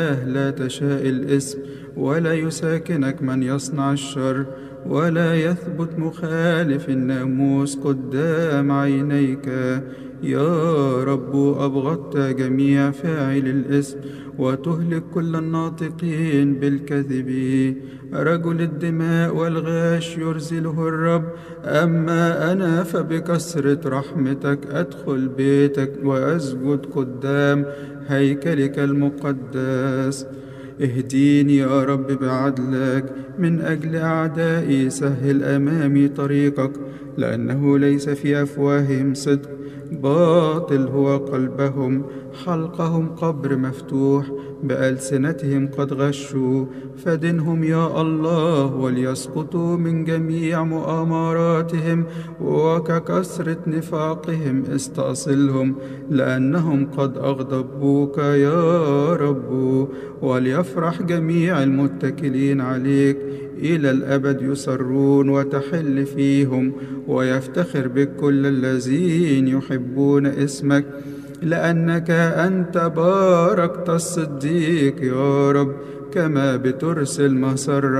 لا تشاء الإثم ولا يساكنك من يصنع الشر، ولا يثبت مخالف الناموس قدام عينيك. يا رب أبغضت جميع فاعل الإثم وتهلك كل الناطقين بالكذب. رجل الدماء والغاش يرزله الرب، أما أنا فبكثرة رحمتك أدخل بيتك وأسجد قدام هيكلك المقدس. اهديني يا رب بعدلك من أجل أعدائي، سهل أمامي طريقك، لأنه ليس في أفواههم صدق، باطل هو قلبهم، حلقهم قبر مفتوح، بألسنتهم قد غشوا. فدنهم يا الله وليسقطوا من جميع مؤامراتهم، وككثرة نفاقهم استأصلهم، لأنهم قد أغضبوك يا رب. وليفرح جميع المتكلين عليك، إلى الأبد يسرون وتحل فيهم، ويفتخر بك كل الذين يحبون اسمك، لأنك أنت باركت الصديق يا رب، كما بترسل مسرة